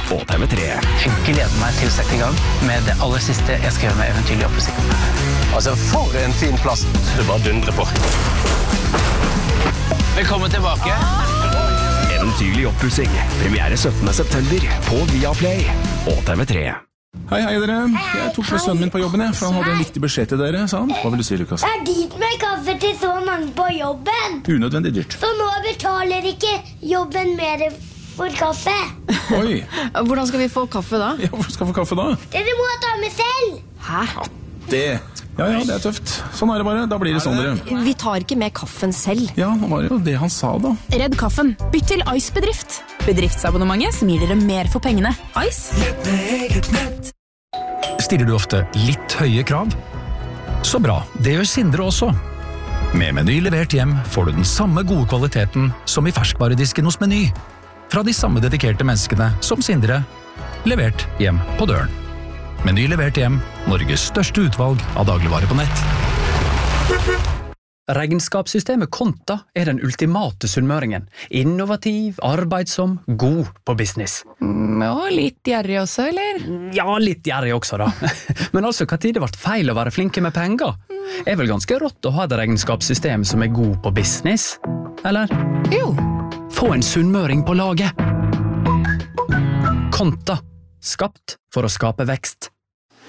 og TV3. Jeg gleder meg til å sette i gang med det aller siste jeg skal gjøre med Eventyrlig oppussing. Altså, for en fin plass. Du bare dundrer på. Velkommen tilbake. Eventyrlig oppussing. Premiere 17. september på Viaplay og TV3. Hei dere. Jeg tok med sønnen min på jobben, for han hadde en viktig beskjed til dere, sa han. Hva vil du si, Lukas? Det dyrt med kaffe til så mange på jobben. Unødvendig dyrt. Så nå betaler ikke jobben mer for kaffe. Oi. Hvordan skal vi få kaffe da? Ja, hvor skal vi få kaffe da? Dere må ta med selv. Hæ? Ja, det er tøft. Sånn er det bare. Da blir det sånn, dere. Vi tar ikke med kaffen selv. Ja, det var jo det han sa da. Redd kaffen. Bytt til Ice Bedrift. Bedriftsabonnementet som gir dere mer for pengene. Ice. Stiller du ofte litt høye krav? Så bra, det gjør Sindre også. Med Meny levert hjem får du den samme gode kvaliteten som i ferskvaredisken hos Meny. Fra de samme dedikerte menneskene som Sindre, levert hjem på døren. Meny levert hjem, Norges største utvalg av dagligvarer på nett. Regnskapssystemet Konta er den ultimate sunnmøringen. Innovativ, arbeidsom, god på business. Og litt gjerrig også, eller? Ja, litt gjerrig også da. Men altså, hva tid det ble feil å være flinke med penger? Er vel ganske rått å ha et regnskapssystem som er god på business? Eller? Jo. Få en sunnmøring på laget. Konta. Skapt for å skape vekst.